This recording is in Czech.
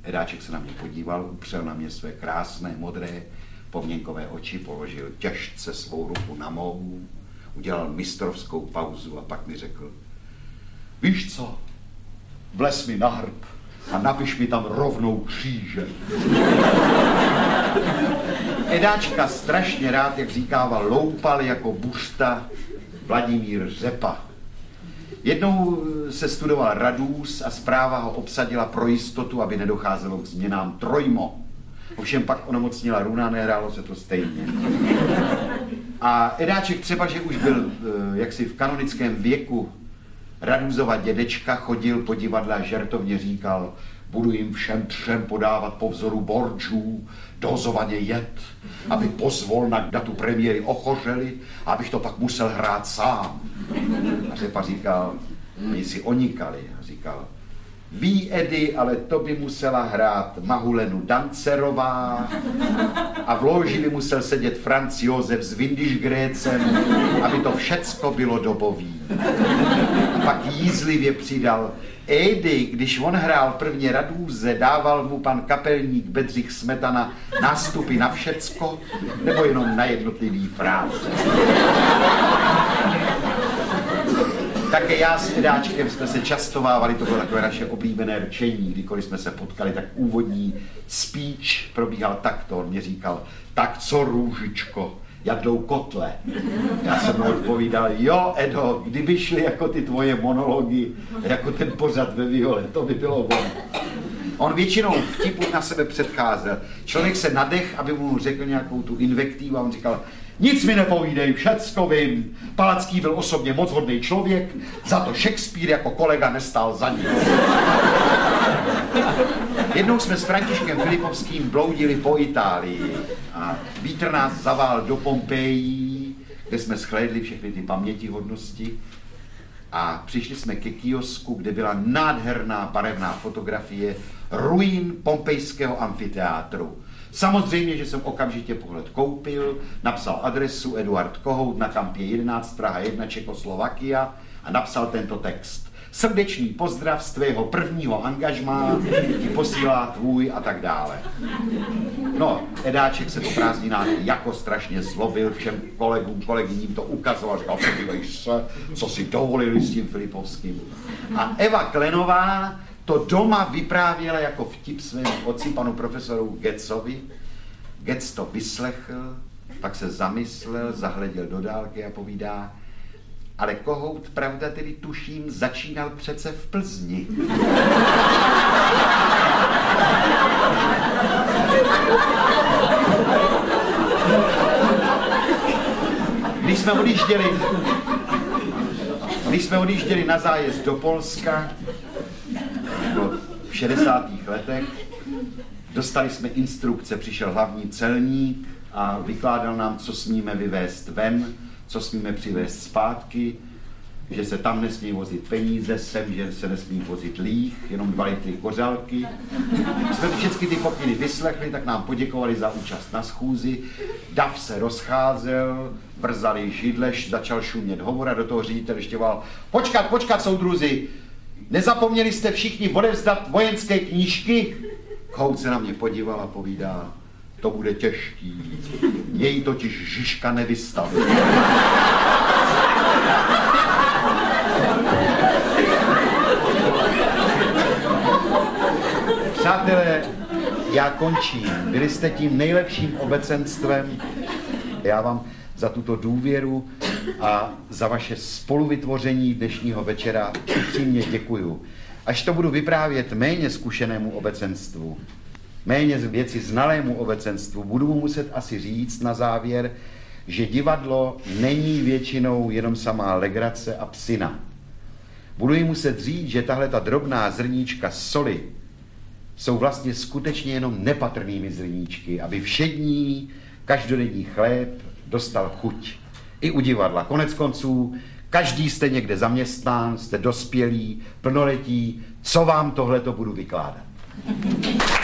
Edáček se na mě podíval, upřel na mě své krásné, modré, povněnkové oči, položil těžce svou ruku na mou, udělal mistrovskou pauzu a pak mi řekl: víš co, vlez mi na hrb a napiš mi tam rovnou kříže. Edáčka strašně rád, jak říkával, loupal jako buřta Vladimír Řepa. Jednou se studoval Radůz a zpráva ho obsadila pro jistotu, aby nedocházelo k změnám trojmo. Ovšem pak onemocnila runa, nehrálo se to stejně. A Edáček třeba, že už byl jaksi v kanonickém věku, Radůzova dědečka chodil po divadle a žertovně říkal: budu jim všem třem podávat po vzoru Borčů dozovaně jed, aby pozvolna na tu premiéry ochořeli, abych to pak musel hrát sám. A Řepa říkal, oni si onikali, a říkal: ví, Edy, ale to by musela hrát Mahulenu Dancerová a v loži by musel sedět Franz Josef s Windischgrätzem, aby to všecko bylo dobový. A pak jízlivě přidal: Edy, když on hrál prvně Radůze, dával mu pan kapelník Bedřich Smetana nástupy na všecko, nebo jenom na jednotlivý fráze? Také já s Edáčkem jsme se častovávali, to bylo takové naše oblíbené rčení, kdykoliv jsme se potkali, tak úvodní speech probíhal takto. On mě říkal: tak co, Růžičko, jadlou kotle? Já jsem mu odpovídal: jo, Edo, kdyby šly jako ty tvoje monology, jako ten pořad ve Viole, to by bylo ono. On většinou vtipu na sebe předcházel. Člověk se nadech, aby mu řekl nějakou tu invektivu, a on říkal: nic mi nepovídej, všecko vím. Palacký byl osobně moc hodný člověk, za to Shakespeare jako kolega nestál za ním. Jednou jsme s Františkem Filipovským bloudili po Itálii a vítr nás zavál do Pompejí, kde jsme shlédli všechny ty pamětihodnosti, a přišli jsme ke kiosku, kde byla nádherná barevná fotografie ruin pompejského amfiteátru. Samozřejmě, že jsem okamžitě pohled koupil, napsal adresu Eduard Kohout na Kampě 11, Praha 1, Čekoslovakia, a napsal tento text: srdečný pozdrav z tvého prvního angažmá ti posílá tvůj, a tak dále. No, Edáček se po prázdninách jako strašně zlobil, všem kolegům, kolegyním to ukazoval, říkal: podívej se, co si dovolili s tím Filipovským. A Eva Klenová to doma vyprávěla jako vtip svému otci, panu profesoru Getzovi. Getz to vyslechl, pak se zamyslel, zahleděl do dálky a povídá: ale Kohout, pravda tedy tuším, začínal přece v Plzni. Když jsme odjížděli na zájezd do Polska, v 60. letech, dostali jsme instrukce, přišel hlavní celník a vykládal nám, co smíme vyvést ven, co smíme přivést zpátky, že se tam nesmí vozit peníze, sem, že se nesmí vozit líh, jenom 2 litry kořalky. Když jsme všechny ty pokyny vyslechli, tak nám poděkovali za účast na schůzi. Dav se rozcházel, vrzali židleš, začal šumět hovor a do toho ředitel ještě volal: počkat, soudruzi, nezapomněli jste všichni odevzdat vojenské knížky? Kohout se na mě podíval a povídá: to bude těžký, jej totiž Žižka nevystavil. Přátelé, já končím. Byli jste tím nejlepším obecenstvem. Já vám za tuto důvěru a za vaše spoluvytvoření dnešního večera upřímně děkuju. Až to budu vyprávět méně zkušenému obecenstvu, méně věci znalému obecenstvu, budu mu muset asi říct na závěr, že divadlo není většinou jenom samá legrace a psina. Budu jim muset říct, že tahle ta drobná zrníčka soli jsou vlastně skutečně jenom nepatrnými zrníčky, aby všední, každodenní chléb dostal chuť. I u divadla. Konec konců, každý jste někde zaměstnán, jste dospělí, plnoletí, co vám tohleto budu vykládat?